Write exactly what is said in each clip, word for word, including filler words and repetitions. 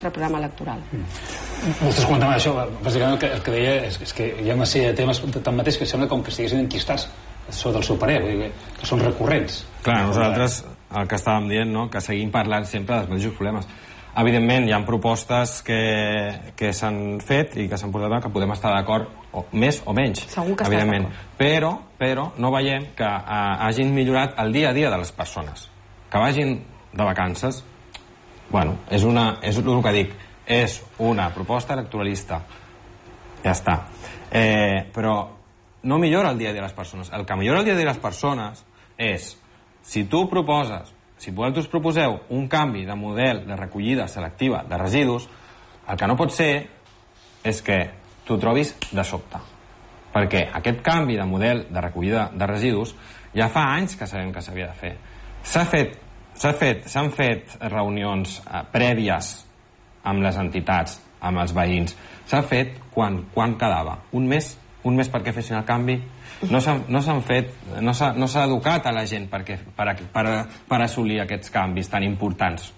programa electoral. Vostès comentaven això, bàsicament el que, el que deia és, és que hi ha una sèrie de temes tanmateix que sembla com que estiguessin enquistats sota el seu parer, vull dir, que són recurrents. Clar, nosaltres el que estàvem dient, no?, que seguim parlant sempre dels mateixos problemes. Evidentment, hi ha propostes que, que s'han fet i que s'han portat que podem estar d'acord, o més o menys, segur que evidentment. Però, però no veiem que eh, hagin millorat el dia a dia de les persones. Que vagin de vacances, bueno, és, una, és el que dic, és una proposta electoralista. Ja està. Eh, però no millora el dia a dia de les persones. El que millora el dia a dia de les persones és, si tu proposes, si vosaltres proposeu un canvi de model de recollida selectiva de residus, el que no pot ser és que tu trobis de sobte. Perquè aquest canvi de model de recollida de residus ja fa anys que sabem que s'havia de fer. S'ha fet S'ha fet, s'han fet reunions eh, prèvies amb les entitats, amb els veïns. S'ha fet quan, quan quedava? Un mes? Un mes perquè fessin el canvi? No s'han no s'han fet, no s'ha no s'ha educat a la gent perquè, per, per, per assolir aquests canvis tan importants.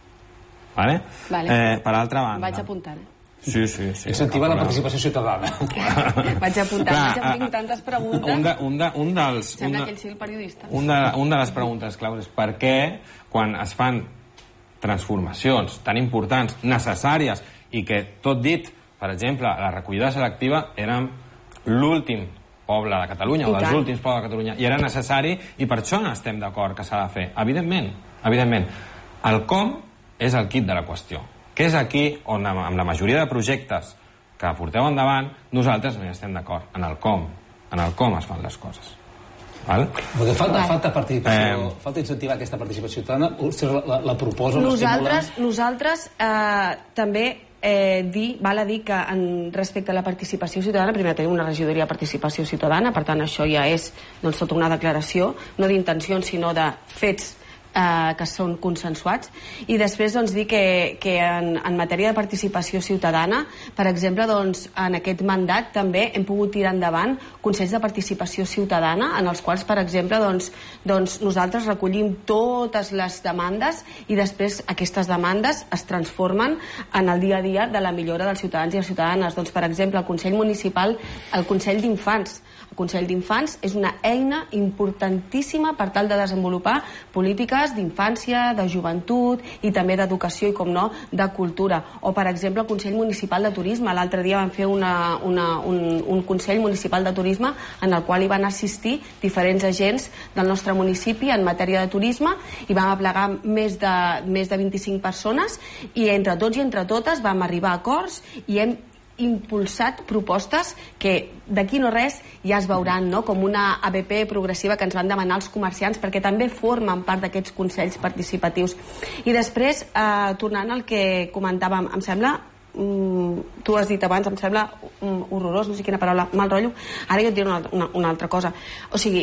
Vale? Vale. Eh, per altra banda... Vaig apuntant, eh? Sí, sí, sí. Incentivar la participació ciutadana. Vaig apuntant, vaig tinc tantes preguntes. Un, de, un, de, un dels... Sembla un de, que ell sigui el periodista. Un de, un de les preguntes claus és per què, quan es fan transformacions tan importants, necessàries, i que, tot dit, per exemple, la recollida selectiva érem l'últim poble de Catalunya, o dels últims pobles de Catalunya, i era necessari, i per això no estem d'acord que s'ha de fer. Evidentment, evidentment. El com és el quid de la qüestió, que és aquí on, amb la majoria de projectes que porteu endavant, nosaltres no hi estem d'acord, en el com, en el com es fan les coses. Val? Perquè falta, falta participació, eh... falta incentivar aquesta participació ciutadana, la, la, la proposa, nosaltres, nosaltres eh, també eh, dir, val a dir que en, respecte a la participació ciutadana, primer tenim una regidoria de participació ciutadana, per tant això ja és doncs, tota una declaració, no d'intencions sinó de fets Eh, que són consensuats, i després doncs, dir que, que en, en matèria de participació ciutadana, per exemple, doncs, en aquest mandat també hem pogut tirar endavant consells de participació ciutadana en els quals, per exemple, doncs, doncs, nosaltres recollim totes les demandes i després aquestes demandes es transformen en el dia a dia de la millora dels ciutadans i les ciutadanes. Doncs, per exemple, el Consell Municipal, el Consell d'Infants, el Consell d'Infants és una eina importantíssima per tal de desenvolupar polítiques d'infància, de joventut i també d'educació i, com no, de cultura. O, per exemple, el Consell Municipal de Turisme. L'altre dia vam fer una, una, un, un Consell Municipal de Turisme en el qual hi van assistir diferents agents del nostre municipi en matèria de turisme i vam aplegar més de, més de vint-i-cinc persones i entre tots i entre totes vam arribar a acords i hem impulsat propostes que d'aquí no res ja es veuran, no? Com una A B P progressiva que ens van demanar els comerciants perquè també formen part d'aquests consells participatius. I després, eh, tornant al que comentàvem, em sembla, mm, tu has dit abans, em sembla mm, horrorós, no sé quina paraula, mal rotllo, ara jo et diré una, una, una altra cosa. O sigui,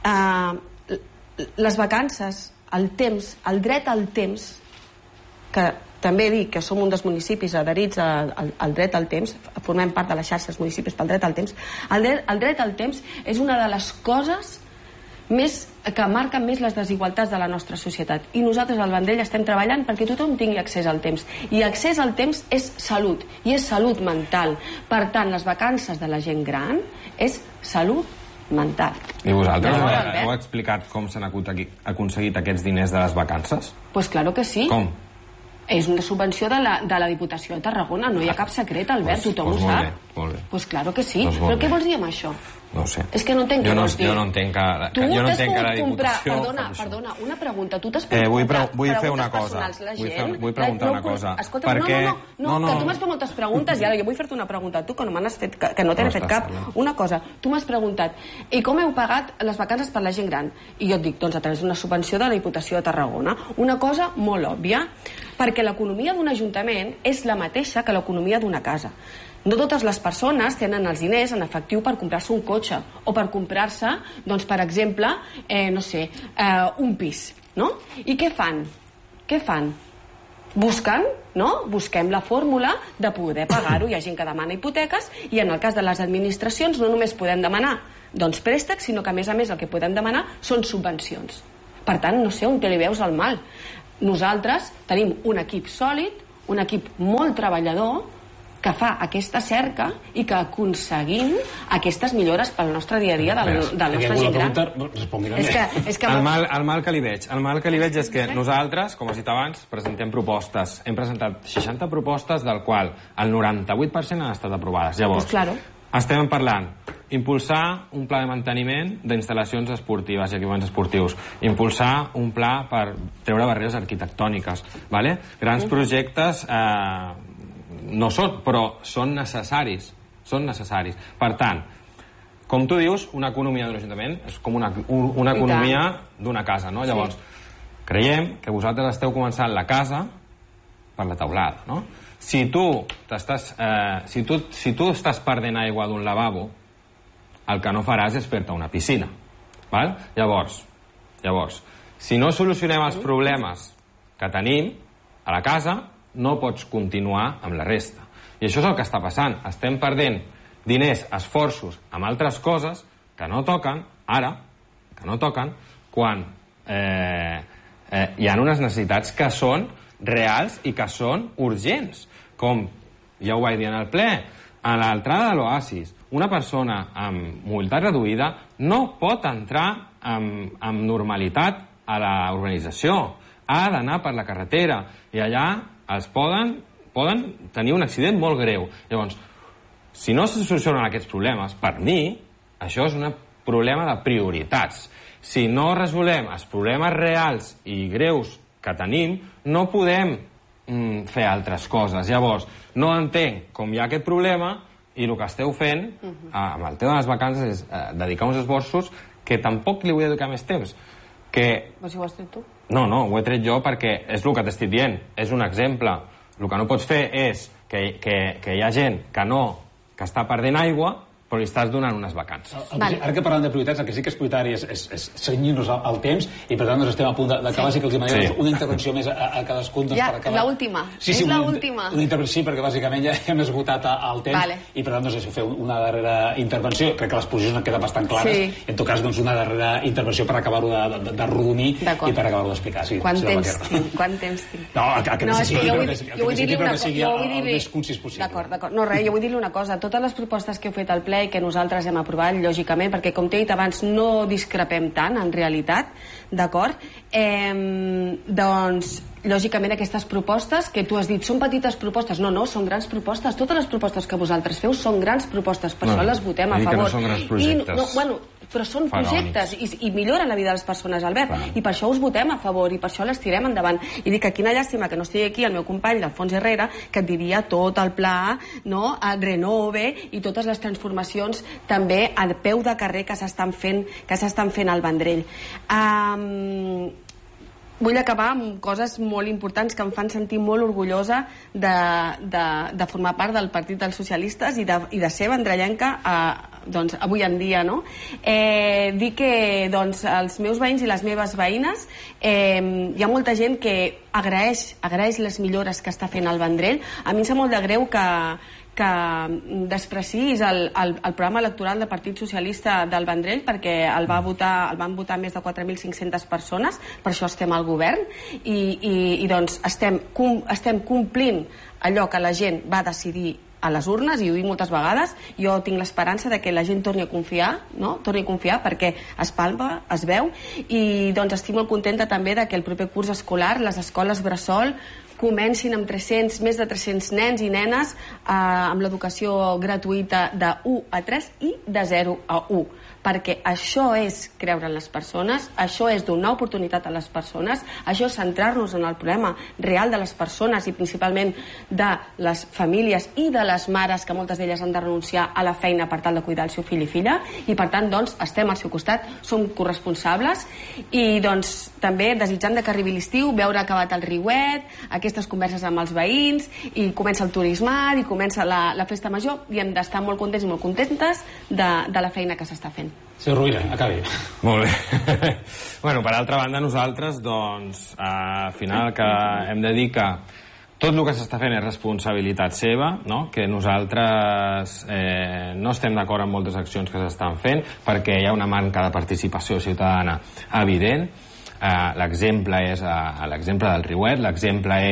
eh, les vacances, el temps, el dret al temps, que també dic que som un dels municipis adherits al, al, al dret al temps, formem part de les xarxes municipis pel dret al temps. El dret, el dret al temps és una de les coses més, que marquen més les desigualtats de la nostra societat. I nosaltres al Vendrell estem treballant perquè tothom tingui accés al temps. I accés al temps és salut, i és salut mental. Per tant, les vacances de la gent gran és salut mental. I vosaltres no, heu, heu explicat com s'han aconseguit aquests diners de les vacances? Pues claro que sí. Com? És una subvenció de la, de la Diputació de Tarragona, no hi ha cap secret, Albert, pues, tothom pues ho sap. Bé, molt bé. Pues claro que sí. Pues Però bé. què vols dir amb això? No ho sé. És que no entenc què no, vols dir. Jo no entenc que, tu jo no entenc que la comprar, Diputació... perdona, perdona, una pregunta. Tu t'has pogut eh, vull comprar vull fer una preguntes cosa. personals, la Vull, gent... fer, vull preguntar no, una cosa. Escolta, Perquè... no, no, no, no, no, que tu m'has fet moltes preguntes i ara jo vull fer-te una pregunta a tu, que no m'has fet, que, que no t'he no fet cap. Parlant. Una cosa, tu m'has preguntat, i com heu pagat les vacances per la gent gran? I jo et dic, doncs a través d'una subvenció de la Diputació de Tarragona. Una cosa molt òbvia, perquè l'economia d'un ajuntament és la mateixa que l'economia d'una casa. No totes les persones tenen els diners en efectiu per comprar-se un cotxe o per comprar-se, doncs, per exemple, eh, no sé, eh, un pis, no? I què fan? Què fan? Busquen, no? Busquem la fórmula de poder pagar-ho. Hi ha gent que demana hipoteques i en el cas de les administracions no només podem demanar doncs, préstecs, sinó que a més a més el que podem demanar són subvencions. Per tant, no sé on te li veus el mal. Nosaltres tenim un equip sòlid, un equip molt treballador que fa aquesta cerca i que aconseguim aquestes millores pel nostre dia a dia del, del nostre gent gran. És que, és que el, mal, el mal que li veig, el mal que li veig és que nosaltres, com has dit abans, presentem propostes. Hem presentat seixanta propostes, del qual el noranta-vuit per cent han estat aprovades. Llavors, pues claro. Estem parlant impulsar un pla de manteniment d'instal·lacions esportives i equipaments esportius, impulsar un pla per treure barreres arquitectòniques, vale? Grans projectes eh, no són, però són necessaris, són necessaris. Per tant, com tu dius, una economia d'un ajuntament és com una, una economia d'una casa, no? Llavors, creiem que vosaltres esteu començant la casa per la teulada, no? Si tu t'estàs eh, si tu, si tu estàs perdent aigua d'un lavabo, el que no faràs és fer-te una piscina, val? Llavors, llavors, si no solucionem els problemes que tenim a la casa, no pots continuar amb la resta. I això és el que està passant. Estem perdent diners, esforços amb altres coses que no toquen, ara, que no toquen, quan eh, eh, hi ha unes necessitats que són reals i que són urgents. Com ja ho vaig dir en el ple, a l'entrada de l'Oasis, una persona amb mobilitat reduïda no pot entrar amb, amb normalitat a la urbanització. Ha d'anar per la carretera i allà els poden, poden tenir un accident molt greu. Llavors, si no se solucionen aquests problemes, per mi, això és un problema de prioritats. Si no resolem els problemes reals i greus que tenim, no podem mm, fer altres coses. Llavors, no entenc com hi ha aquest problema i el que esteu fent uh-huh. amb el tema de les vacances és eh, dedicar uns esforços que tampoc li vull dedicar més temps. Que... Però si ho has tret tu? No, no, ho he tret jo perquè és el que t'estic dient, és un exemple. El que no pots fer és que, que, que hi ha gent que no, que està perdent aigua, però li estàs donant unes vacances. El, el, vale. Ara que parlem de prioritats, el que sí que és prioritari és, és, és cenyir-nos al, al temps i per tant doncs estem a punt d'acabar, sí. sí que els demanem sí. una intervenció més a, a cadascun doncs, ja, per acabar. L'última, sí, sí, és una, l'última. Una intervenció, sí, perquè bàsicament ja hem esgotat el temps vale. i per tant doncs això, fer una darrera intervenció, crec que les posicions queden bastant clares, sí. en tot cas doncs una darrera intervenció per acabar-ho de, de, de rodonir i per acabar-ho d'explicar. Sí, quant, temps tinc, quant temps tinc? No, que, que no, necessiti, jo vull, que, jo vull dir-li una que sigui el, el més concís possible. D'acord, d'acord. No, res, jo vull dir-li una cosa. Totes les propostes que heu fet al ple i que nosaltres hem aprovat, lògicament, perquè com t'he dit abans no discrepem tant en realitat, d'acord? Eh, doncs lògicament aquestes propostes que tu has dit són petites propostes, no, no, són grans propostes. Totes les propostes que vosaltres feu són grans propostes, per no, això les votem a favor. No són grans projectes. I, no, bueno, però són projectes i, i milloren la vida de les persones, Albert, clar. I per això us votem a favor i per això les tirem endavant. I dic que quina llàstima que no estigui aquí el meu company l'Alfons Herrera, que et diria tot el pla, no?, a Renove i totes les transformacions també al peu de carrer que s'estan fent, que s'estan fent al Vendrell. Um, vull acabar amb coses molt importants que em fan sentir molt orgullosa de, de, de formar part del Partit dels Socialistes i de, i de ser vendrellenca a, doncs, avui en dia, no? Eh, dir que doncs, els meus veïns i les meves veïnes eh, hi ha molta gent que agraeix, agraeix les millores que està fent el Vendrell. A mi em sap molt de greu que que despreciïs el, el, el programa electoral del Partit Socialista del Vendrell perquè el, va votar, el van votar més de quatre mil cinc-centes persones, per això estem al govern i, i, i doncs estem, com, estem complint allò que la gent va decidir a les urnes, i ho dic moltes vegades. Jo tinc l'esperança de que la gent torni a confiar, no? Torni a confiar perquè es palpa, es veu, i doncs estic molt contenta també de que el proper curs escolar les escoles bressol comencin amb tres-cents, més de tres-cents nens i nenes eh, amb l'educació gratuïta de u a tres i de zero a u, perquè això és creure en les persones, això és donar oportunitat a les persones, això és centrar-nos en el problema real de les persones i principalment de les famílies i de les mares, que moltes d'elles han de renunciar a la feina per tal de cuidar el seu fill i filla, i per tant doncs estem al seu costat, som corresponsables i doncs també desitjant que arribi l'estiu, veure acabat el riuet, aquestes converses amb els veïns, i comença el turismat i comença la, la festa major, i hem d'estar molt contents i molt contentes de, de la feina que s'està fent. Senyor Rovira, acabi. Molt bé. Bueno, per altra banda, nosaltres, doncs, al final que hem de dir que tot el que s'està fent és responsabilitat seva, no? Que nosaltres eh, no estem d'acord amb moltes accions que s'estan fent perquè hi ha una manca de participació ciutadana evident. Eh, l'exemple és eh, l'exemple del riuet, l'exemple és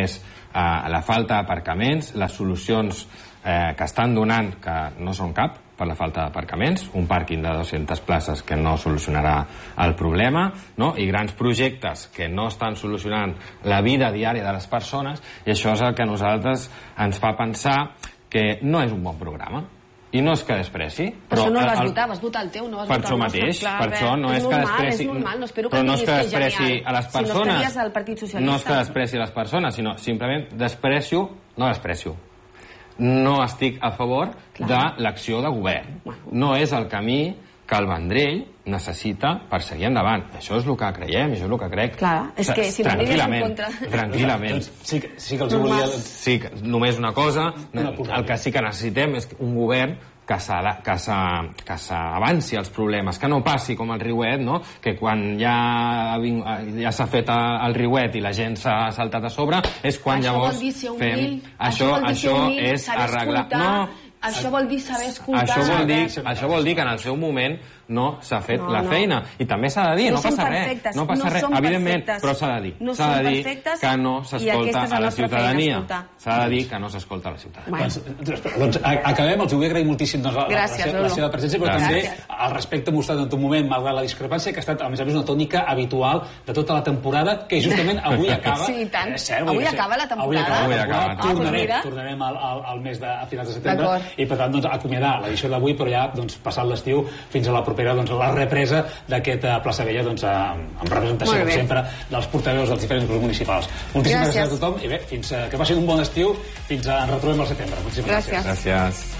eh, la falta d'aparcaments, les solucions eh, que estan donant, que no són cap, per la falta d'aparcaments, un pàrquing de dues-centes places que no solucionarà el problema, no? I grans projectes que no estan solucionant la vida diària de les persones, i això és el que a nosaltres ens fa pensar que no és un bon programa. I no és que despreci. Però això no el vas votar, vas votar el teu, no vas per votar el nostre. Per això mateix, per això no és que despreci... És normal, no espero que però no és que diguis que és despreci genial, a les persones. Si no estaries al Partit Socialista. No és que despreci a les persones, sinó simplement desprecio, no desprecio. No estic a favor de l'acció de govern. No és el camí que el Vendrell necessita per seguir endavant. Això és el que creiem, això és el que crec. Clar, és que si Vendrell és en contra... Tranquil·lament. Sí, sí que els volia... Sí, només una cosa, el que sí que necessitem és un govern que s'avanci als problemes, que no passi com el Riuet, no? Que quan ja ja s'ha fet el Riuet i la gent s'ha saltat a sobre, és quan llavors fem... Això és arreglar... No, això vol dir saber escoltar... Això vol dir, això vol dir que en el seu moment no s'ha fet no, la no. feina. I també s'ha de dir, no, no passa res. No passa no res, evidentment, perfectes. Però s'ha de dir. No s'ha de dir que no s'escolta a la ciutadania. S'ha de dir que no s'escolta a la ciutadania. Bueno. Doncs, doncs acabem, els vull agrair moltíssim doncs, la, Gràcies, la, la, la seva presència, però Gràcies. també el respecte mostrat en tot moment, malgrat la discrepància, que ha estat, a més a més, una tònica habitual de tota la temporada, que justament avui acaba... Sí, i tant. És cert, avui dir, acaba la temporada. Avui acaba, avui acaba. Ah, tornarem, pues tornarem al, al, al mes de, a finals de setembre, i per tant, doncs, acomiadar l'edició d'avui, però ja doncs, passat l'estiu fins a la propera, doncs, la represa d'aquest Plaça Vella, doncs, amb representació, com sempre, dels portaveus dels diferents grups municipals. Moltíssimes gràcies, gràcies a tothom i bé, fins a, que passin un bon estiu, fins a ens retrobem al setembre. Moltíssimes gràcies. Gràcies. gràcies.